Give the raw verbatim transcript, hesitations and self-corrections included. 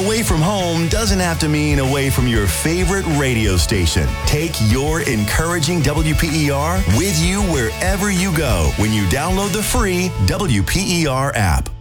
Away from home doesn't have to mean away from your favorite radio station. Take your encouraging W P E R with you wherever you go when you download the free W P E R app.